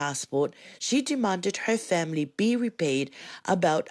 passport, she demanded her family be repaid about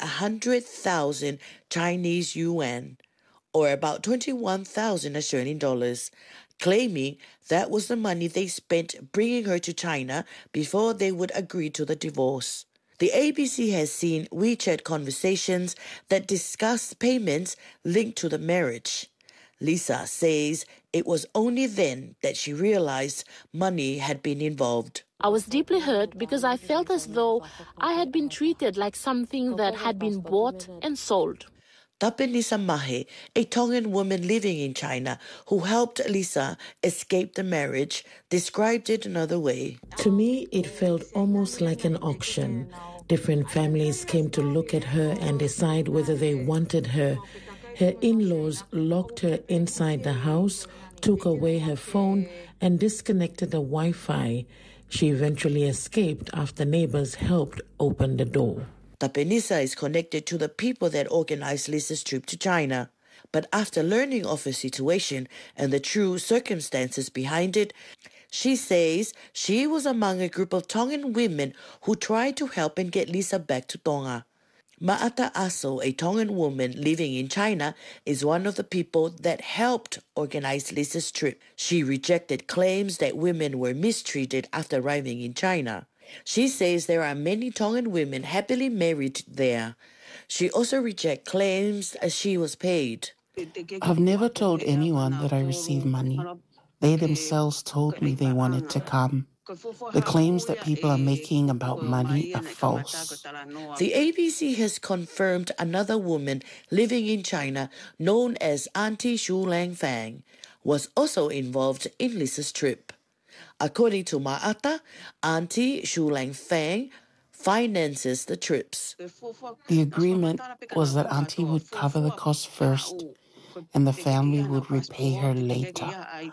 100,000 Chinese yuan, or about 21,000 Australian dollars, claiming that was the money they spent bringing her to China before they would agree to the divorce. The ABC has seen WeChat conversations that discuss payments linked to the marriage. Lisa says it was only then that she realized money had been involved. I was deeply hurt because I felt as though I had been treated like something that had been bought and sold. Tapenisa Mahe, a Tongan woman living in China who helped Lisa escape the marriage, described it another way. To me, it felt almost like an auction. Different families came to look at her and decide whether they wanted her. Her in-laws locked her inside the house, took away her phone, and disconnected the Wi-Fi. She eventually escaped after neighbors helped open the door. Tapenisa is connected to the people that organized Lisa's trip to China. But after learning of her situation and the true circumstances behind it, she says she was among a group of Tongan women who tried to help and get Lisa back to Tonga. Ma'ata Aso, a Tongan woman living in China, is one of the people that helped organize Lisa's trip. She rejected claims that women were mistreated after arriving in China. She says there are many Tongan women happily married there. She also rejects claims that she was paid. I've never told anyone that I received money. They themselves told me they wanted to come. The claims that people are making about money are false. The ABC has confirmed another woman living in China, known as Auntie Shu Lang Fang, was also involved in Lisa's trip. According to Ma'ata, Auntie Shu Lang Fang finances the trips. The agreement was that Auntie would cover the cost first and the family would repay her later.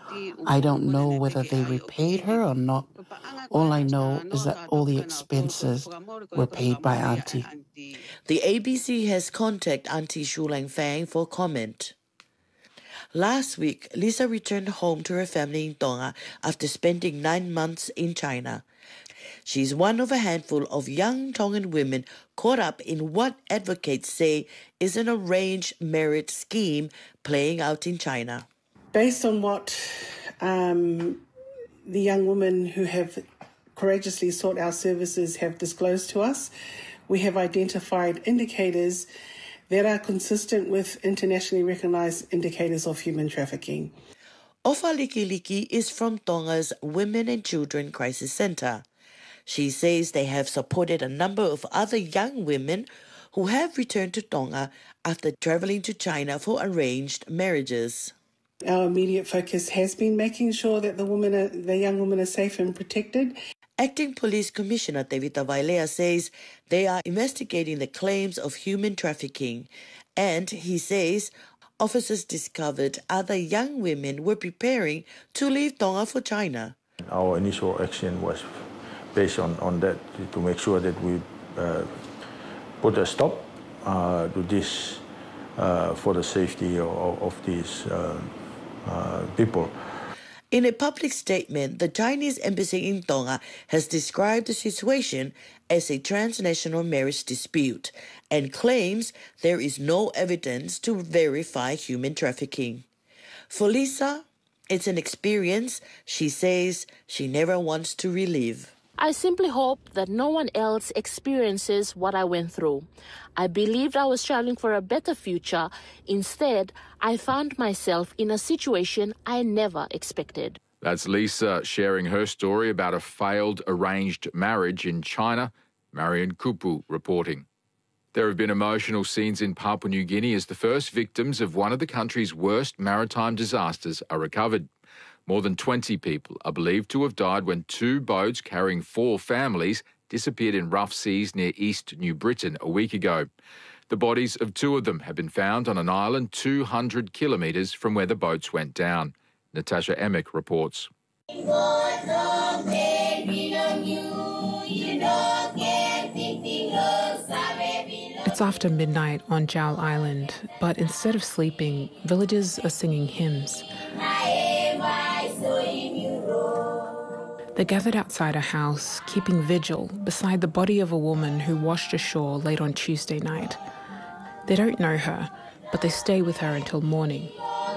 I don't know whether they repaid her or not. All I know is that all the expenses were paid by Auntie. The ABC has contacted Auntie Shu Lang Fang for comment. Last week, Lisa returned home to her family in Tonga after spending 9 months in China. She's one of a handful of young Tongan women caught up in what advocates say is an arranged marriage scheme playing out in China. Based on what the young women who have courageously sought our services have disclosed to us, we have identified indicators that are consistent with internationally recognized indicators of human trafficking. Ofa Likiliki is from Tonga's Women and Children Crisis Centre. She says they have supported a number of other young women who have returned to Tonga after travelling to China for arranged marriages. Our immediate focus has been making sure that the young women are safe and protected. Acting Police Commissioner Tevita Vailea says they are investigating the claims of human trafficking, and he says officers discovered other young women were preparing to leave Tonga for China. Our initial action was based on that to make sure that we put a stop to this for the safety of these people. In a public statement, the Chinese embassy in Tonga has described the situation as a transnational marriage dispute and claims there is no evidence to verify human trafficking. For Lisa, it's an experience she says she never wants to relive. I simply hope that no one else experiences what I went through. I believed I was traveling for a better future. Instead, I found myself in a situation I never expected. That's Lisa sharing her story about a failed arranged marriage in China. Marion Kupu reporting. There have been emotional scenes in Papua New Guinea as the first victims of one of the country's worst maritime disasters are recovered. More than 20 people are believed to have died when 2 boats carrying 4 families disappeared in rough seas near East New Britain a week ago. The bodies of 2 of them have been found on an island 200 kilometres from where the boats went down. Natasha Emick reports. It's after midnight on Jowl Island, but instead of sleeping, villagers are singing hymns. They gathered outside a house, keeping vigil beside the body of a woman who washed ashore late on Tuesday night. They don't know her, but they stay with her until morning.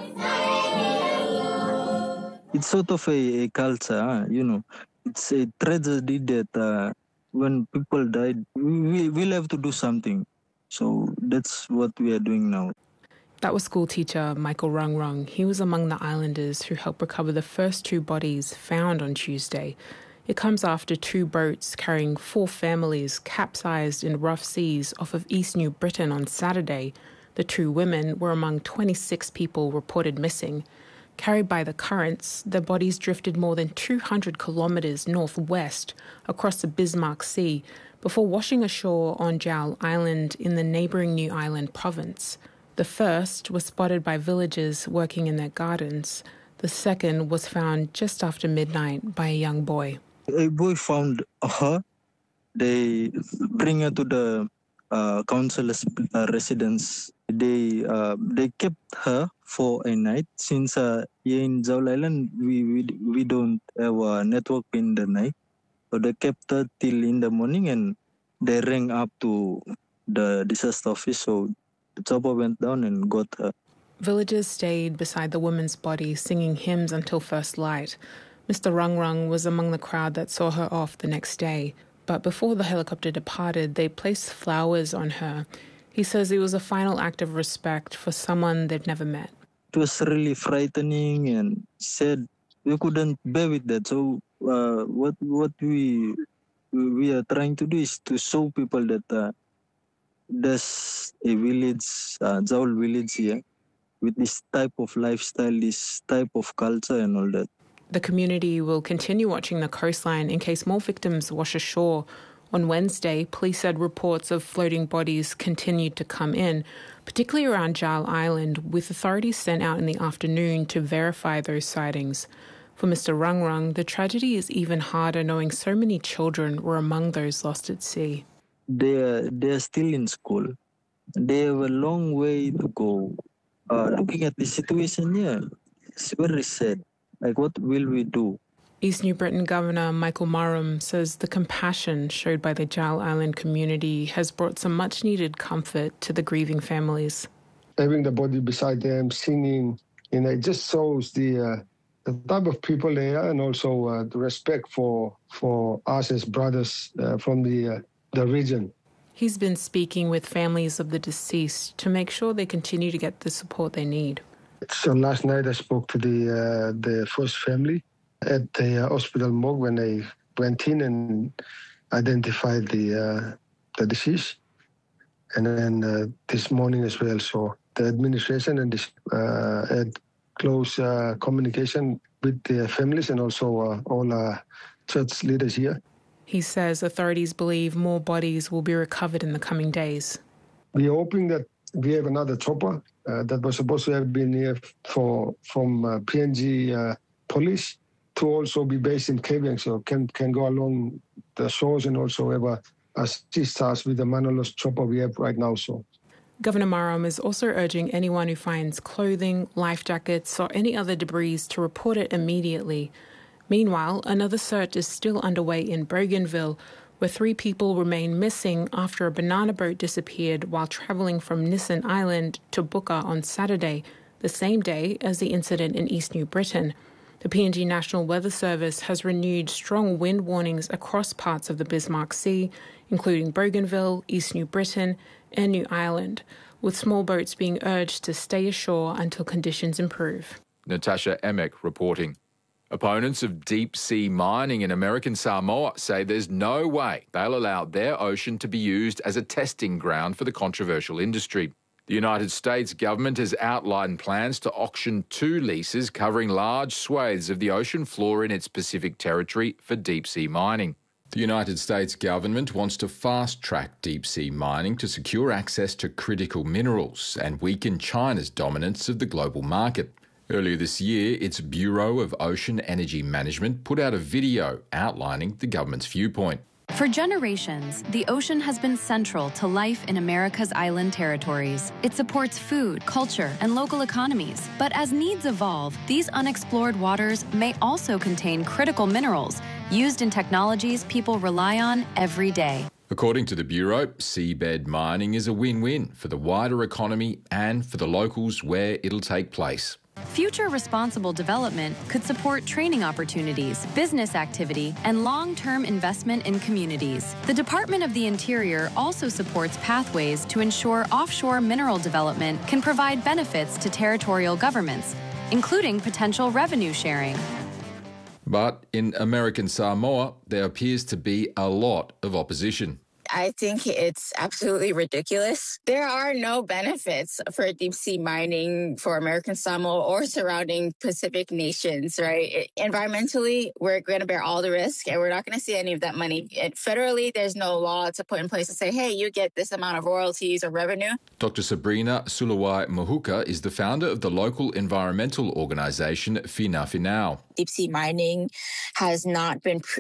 It's sort of a culture, It's a tragedy that when people died, we'll have to do something. So that's what we are doing now. That was school teacher Michael Rung Rung. He was among the islanders who helped recover the first 2 bodies found on Tuesday. It comes after 2 boats carrying 4 families capsized in rough seas off of East New Britain on Saturday. The 2 women were among 26 people reported missing. Carried by the currents, their bodies drifted more than 200 kilometres northwest across the Bismarck Sea before washing ashore on Jowl Island in the neighbouring New Ireland province. The first was spotted by villagers working in their gardens. The second was found just after midnight by a young boy. A boy found her. They bring her to the council's residence. They kept her for a night since here in Jowl Island we don't have a network in the night. So they kept her till in the morning and they rang up to the disaster office. So the chopper went down and got her. Villagers stayed beside the woman's body singing hymns until first light. Mr. Rung Rung was among the crowd that saw her off the next day. But before the helicopter departed, they placed flowers on her. He says it was a final act of respect for someone they'd never met. It was really frightening and sad. We couldn't bear with that. So what we are trying to do is to show people that there's a village, Jowl village here, with this type of lifestyle, this type of culture and all that. The community will continue watching the coastline in case more victims wash ashore. On Wednesday, police said reports of floating bodies continued to come in, particularly around Jowl Island, with authorities sent out in the afternoon to verify those sightings. For Mr. Rung Rung, the tragedy is even harder knowing so many children were among those lost at sea. They are still in school. They have a long way to go. Looking at the situation here, it's very sad. Like, what will we do? East New Britain Governor Michael Marum says the compassion showed by the Jowl Island community has brought some much-needed comfort to the grieving families. Having the body beside them, singing, it just shows the type of people they are, and also the respect for us as brothers from the region. He's been speaking with families of the deceased to make sure they continue to get the support they need. So last night I spoke to the first family at the hospital morgue when they went in and identified the deceased. And then this morning as well. So the administration and this had close communication with the families and also all church leaders here. He says authorities believe more bodies will be recovered in the coming days. We're hoping that we have another chopper that was supposed to have been here from PNG police to also be based in Kavieng, so can go along the shores and also have assist us with the Manolos chopper we have right now. So Governor Marum is also urging anyone who finds clothing, life jackets or any other debris to report it immediately. Meanwhile, another search is still underway in Bougainville, where 3 people remain missing after a banana boat disappeared while travelling from Nissan Island to Buka on Saturday, the same day as the incident in East New Britain. The PNG National Weather Service has renewed strong wind warnings across parts of the Bismarck Sea, including Bougainville, East New Britain and New Ireland, with small boats being urged to stay ashore until conditions improve. Natasha Emek reporting. Opponents of deep-sea mining in American Samoa say there's no way they'll allow their ocean to be used as a testing ground for the controversial industry. The United States government has outlined plans to auction 2 leases covering large swathes of the ocean floor in its Pacific territory for deep-sea mining. The United States government wants to fast-track deep-sea mining to secure access to critical minerals and weaken China's dominance of the global market. Earlier this year, its Bureau of Ocean Energy Management put out a video outlining the government's viewpoint. For generations, the ocean has been central to life in America's island territories. It supports food, culture, and local economies. But as needs evolve, these unexplored waters may also contain critical minerals used in technologies people rely on every day. According to the Bureau, seabed mining is a win-win for the wider economy and for the locals where it'll take place. Future responsible development could support training opportunities, business activity, and long-term investment in communities. The Department of the Interior also supports pathways to ensure offshore mineral development can provide benefits to territorial governments, including potential revenue sharing. But in American Samoa, there appears to be a lot of opposition. I think it's absolutely ridiculous. There are no benefits for deep sea mining for American Samoa or surrounding Pacific nations, right? Environmentally, we're going to bear all the risk and we're not going to see any of that money. Federally, there's no law to put in place to say, hey, you get this amount of royalties or revenue. Dr. Sabrina Sulawai Mahuka is the founder of the local environmental organization Finafinau. Deep sea mining is not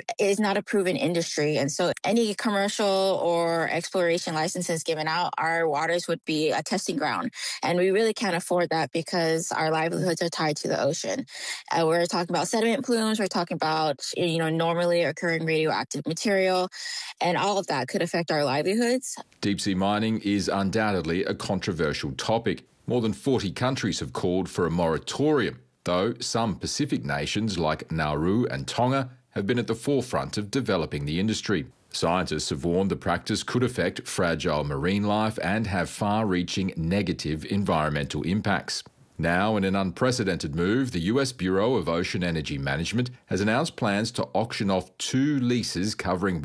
a proven industry. And so any commercial or exploration licenses given out, our waters would be a testing ground. And we really can't afford that because our livelihoods are tied to the ocean. We're talking about sediment plumes. We're talking about, normally occurring radioactive material. And all of that could affect our livelihoods. Deep sea mining is undoubtedly a controversial topic. More than 40 countries have called for a moratorium, though some Pacific nations like Nauru and Tonga have been at the forefront of developing the industry. Scientists have warned the practice could affect fragile marine life and have far-reaching negative environmental impacts. Now, in an unprecedented move, the US Bureau of Ocean Energy Management has announced plans to auction off 2 leases covering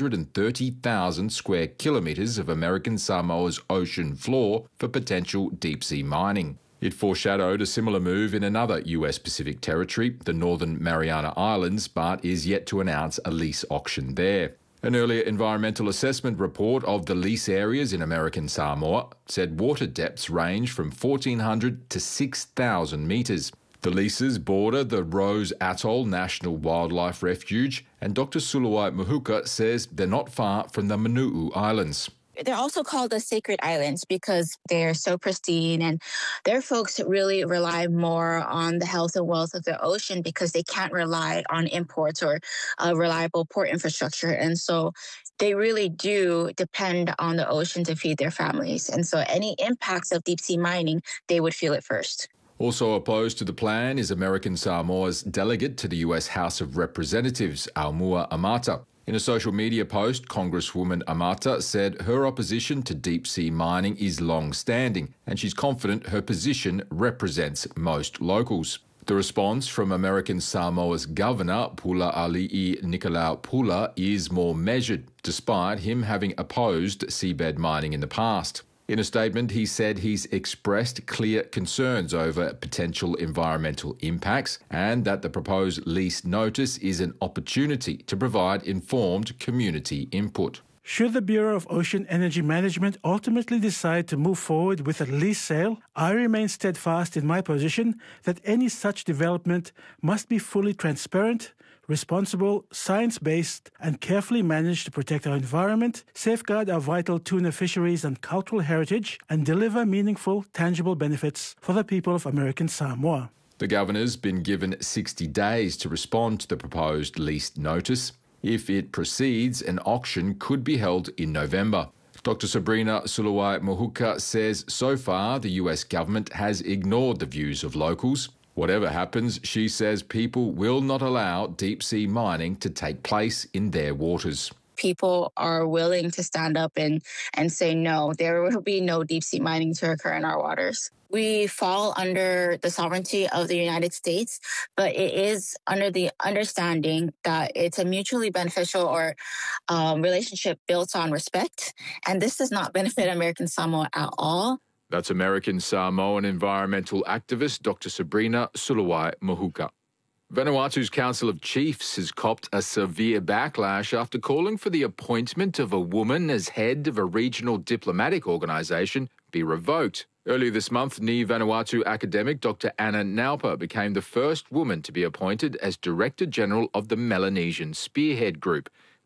130,000 square kilometres of American Samoa's ocean floor for potential deep-sea mining. It foreshadowed a similar move in another US Pacific territory, the Northern Mariana Islands, but is yet to announce a lease auction there. An earlier environmental assessment report of the lease areas in American Samoa said water depths range from 1,400 to 6,000 metres. The leases border the Rose Atoll National Wildlife Refuge, and Dr. Sulawai Mahuka says they're not far from the Manuu Islands. They're also called the sacred islands because they're so pristine, and their folks really rely more on the health and wealth of the ocean because they can't rely on imports or reliable port infrastructure. And so they really do depend on the ocean to feed their families. And so any impacts of deep sea mining, they would feel it first. Also opposed to the plan is American Samoa's delegate to the US House of Representatives, Aumua Amata. In a social media post, Congresswoman Amata said her opposition to deep-sea mining is long-standing, and she's confident her position represents most locals. The response from American Samoa's governor, Pula Ali'i Nicolau Pula, is more measured, despite him having opposed seabed mining in the past. In a statement, he said he's expressed clear concerns over potential environmental impacts and that the proposed lease notice is an opportunity to provide informed community input. Should the Bureau of Ocean Energy Management ultimately decide to move forward with a lease sale, I remain steadfast in my position that any such development must be fully transparent, responsible, science-based, and carefully managed to protect our environment, safeguard our vital tuna fisheries and cultural heritage, and deliver meaningful, tangible benefits for the people of American Samoa. The governor's been given 60 days to respond to the proposed lease notice. If it proceeds, an auction could be held in November. Dr. Sabrina Sulawai Mahuka says so far the US government has ignored the views of locals. Whatever happens, she says people will not allow deep-sea mining to take place in their waters. People are willing to stand up and say no, there will be no deep-sea mining to occur in our waters. We fall under the sovereignty of the United States, but it is under the understanding that it's a mutually beneficial or relationship built on respect, and this does not benefit American Samoa at all. That's American Samoan environmental activist Dr. Sabrina Sulawai Mahuka. Vanuatu's Council of Chiefs has copped a severe backlash after calling for the appointment of a woman as head of a regional diplomatic organisation be revoked. Earlier this month, Ni Vanuatu academic Dr. Anna Naupa became the first woman to be appointed as Director General of the Melanesian Spearhead Group,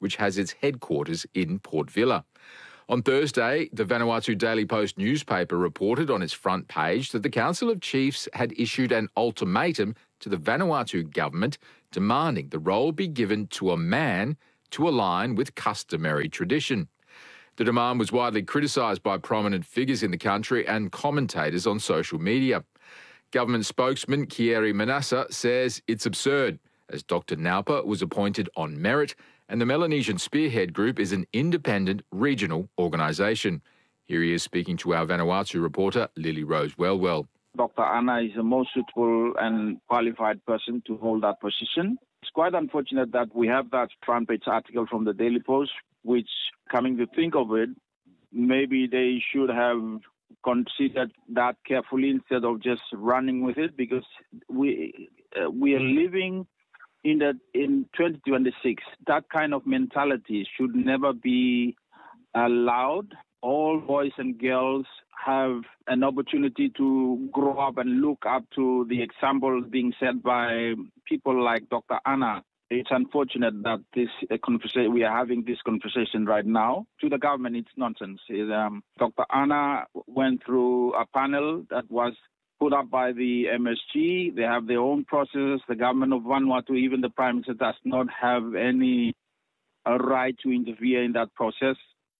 which has its headquarters in Port Vila. On Thursday, the Vanuatu Daily Post newspaper reported on its front page that the Council of Chiefs had issued an ultimatum to the Vanuatu government demanding the role be given to a man to align with customary tradition. The demand was widely criticised by prominent figures in the country and commentators on social media. Government spokesman Kieri Manassa says it's absurd, as Dr. Naupa was appointed on merit and the Melanesian Spearhead Group is an independent regional organisation. Here he is speaking to our Vanuatu reporter, Lily Rose Wellwell. Dr. Anna is the most suitable and qualified person to hold that position. It's quite unfortunate that we have that front page article from the Daily Post, which, coming to think of it, maybe they should have considered that carefully instead of just running with it, because we are living in 2026. That kind of mentality should never be allowed. All boys and girls have an opportunity to grow up and look up to the examples being set by people like Dr. Anna. It's unfortunate that we are having this conversation right now. To the government, it's nonsense. Dr. Anna went through a panel that was put up by the MSG. They have their own process. The government of Vanuatu, even the Prime Minister, does not have any right to interfere in that process.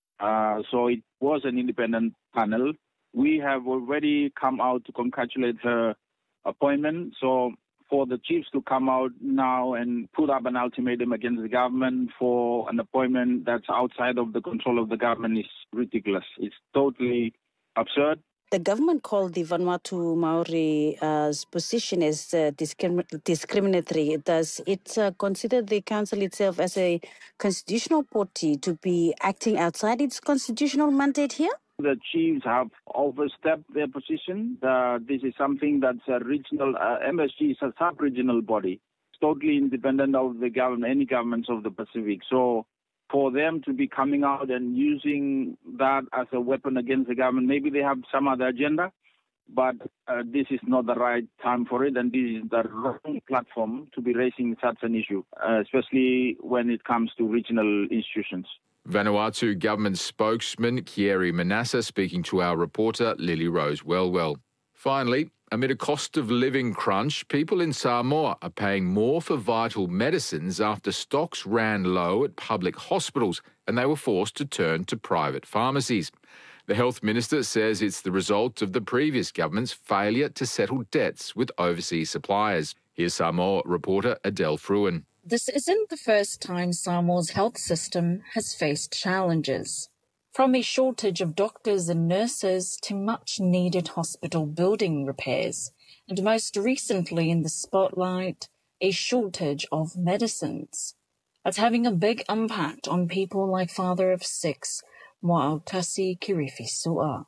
So it was an independent panel. We have already come out to congratulate her appointment. So for the chiefs to come out now and put up an ultimatum against the government for an appointment that's outside of the control of the government is ridiculous. It's totally absurd. The government called the Vanuatu Maori's position as discriminatory. Does it consider the council itself as a constitutional body to be acting outside its constitutional mandate here? The chiefs have overstepped their position. This is something that's a regional, MSG is a sub-regional body. It's totally independent of the government, any governments of the Pacific. So for them to be coming out and using that as a weapon against the government, maybe they have some other agenda, but this is not the right time for it, and this is the wrong platform to be raising such an issue, especially when it comes to regional institutions. Vanuatu government spokesman Kieri Manassa speaking to our reporter Lily Rose Wellwell. Finally, amid a cost of living crunch, people in Samoa are paying more for vital medicines after stocks ran low at public hospitals and they were forced to turn to private pharmacies. The health minister says it's the result of the previous government's failure to settle debts with overseas suppliers. Here's Samoa reporter Adele Fruin. This isn't the first time Samoa's health system has faced challenges. From a shortage of doctors and nurses to much-needed hospital building repairs, and most recently in the spotlight, a shortage of medicines. It's having a big impact on people like father of 6, Mo'autasi Kirifisua.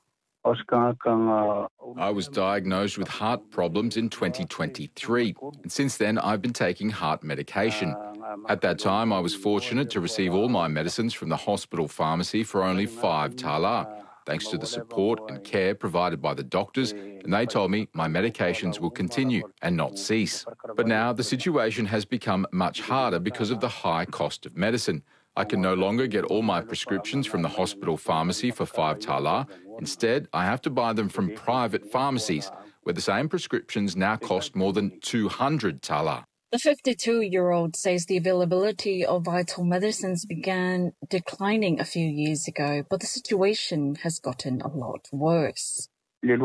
I was diagnosed with heart problems in 2023, and since then I've been taking heart medication. At that time, I was fortunate to receive all my medicines from the hospital pharmacy for only 5 tala, thanks to the support and care provided by the doctors, and they told me my medications will continue and not cease. But now the situation has become much harder because of the high cost of medicine. I can no longer get all my prescriptions from the hospital pharmacy for 5 tala. Instead, I have to buy them from private pharmacies, where the same prescriptions now cost more than 200 tala. The 52-year-old says the availability of vital medicines began declining a few years ago, but the situation has gotten a lot worse. In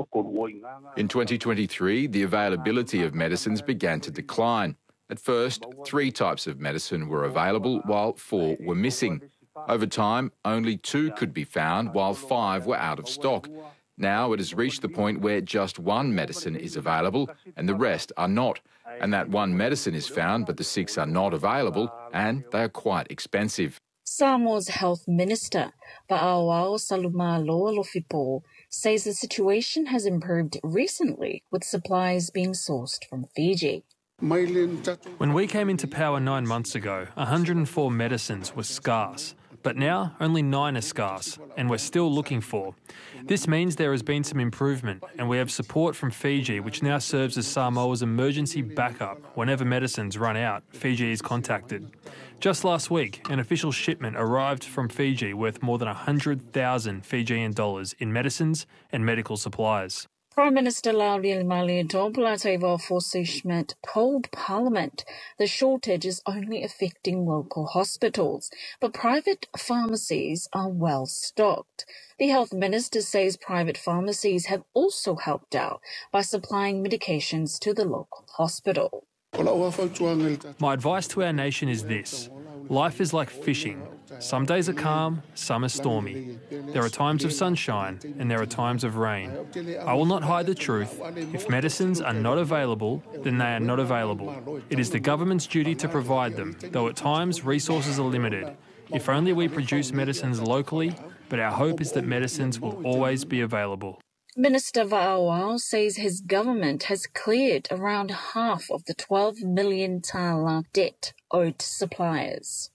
2023, the availability of medicines began to decline. At first, 3 types of medicine were available, while 4 were missing. Over time, only 2 could be found, while 5 were out of stock. Now it has reached the point where just 1 medicine is available and the rest are not. And that 1 medicine is found, but the 6 are not available, and they are quite expensive. Samoa's health minister, Pa'awao Salumalo Lofipo, says the situation has improved recently, with supplies being sourced from Fiji. When we came into power 9 months ago, 104 medicines were scarce. but now only 9 are scarce, and we're still looking for. This means there has been some improvement, and we have support from Fiji, which now serves as Samoa's emergency backup. Whenever medicines run out, Fiji is contacted. Just last week, an official shipment arrived from Fiji worth more than 100,000 Fijian dollars in medicines and medical supplies. Prime Minister Lauri Malietoa Schmidt told Parliament the shortage is only affecting local hospitals, but private pharmacies are well stocked. The Health Minister says private pharmacies have also helped out by supplying medications to the local hospital. My advice to our nation is this. Life is like fishing. Some days are calm, some are stormy. There are times of sunshine and there are times of rain. I will not hide the truth. If medicines are not available, then they are not available. It is the government's duty to provide them, though at times resources are limited. If only we produce medicines locally, but our hope is that medicines will always be available. Minister Va'auao says his government has cleared around half of the 12 million tala debt owed to suppliers.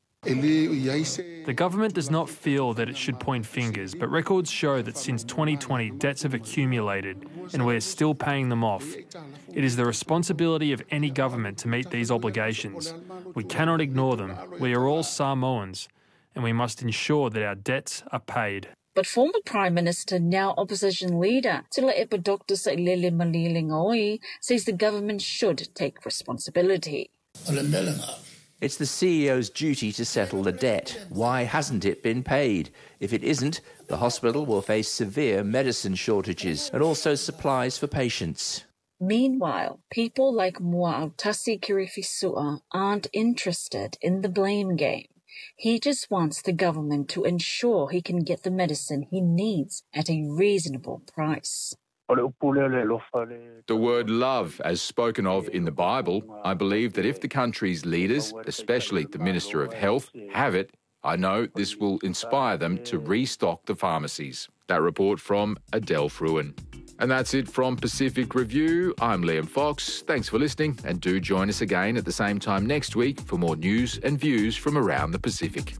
The government does not feel that it should point fingers, but records show that since 2020 debts have accumulated and we are still paying them off. It is the responsibility of any government to meet these obligations. We cannot ignore them. We are all Samoans and we must ensure that our debts are paid. But former Prime Minister, now Opposition Leader, Tule'epa Dr. Sailele Malilingaoi, says the government should take responsibility. It's the CEO's duty to settle the debt. Why hasn't it been paid? If it isn't, the hospital will face severe medicine shortages and also supplies for patients. Meanwhile, people like Moautasi Kirifisua aren't interested in the blame game. He just wants the government to ensure he can get the medicine he needs at a reasonable price. The word love, as spoken of in the Bible, I believe that if the country's leaders, especially the Minister of Health, have it, I know this will inspire them to restock the pharmacies. That report from Adele Fruin. And that's it from Pacific Review. I'm Liam Fox. Thanks for listening, and do join us again at the same time next week for more news and views from around the Pacific.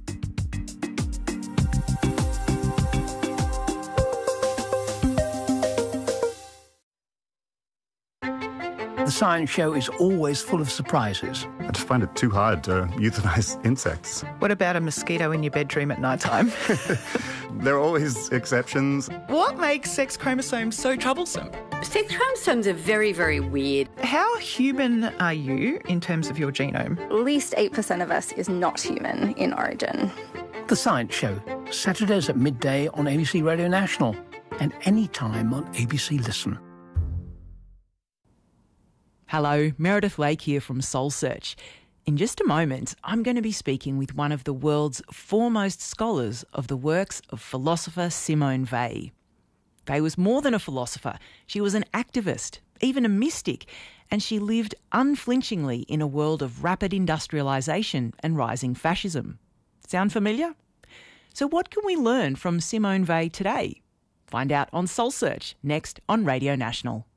The Science Show is always full of surprises. I just find it too hard to euthanize insects. What about a mosquito in your bedroom at night time? There are always exceptions. What makes sex chromosomes so troublesome? Sex chromosomes are very, very weird. How human are you in terms of your genome? At least 8% of us is not human in origin. The Science Show, Saturdays at midday on ABC Radio National and anytime on ABC Listen. Hello, Meredith Lake here from Soul Search. In just a moment, I'm going to be speaking with one of the world's foremost scholars of the works of philosopher Simone Weil. Weil was more than a philosopher. She was an activist, even a mystic, and she lived unflinchingly in a world of rapid industrialisation and rising fascism. Sound familiar? So what can we learn from Simone Weil today? Find out on Soul Search, next on Radio National.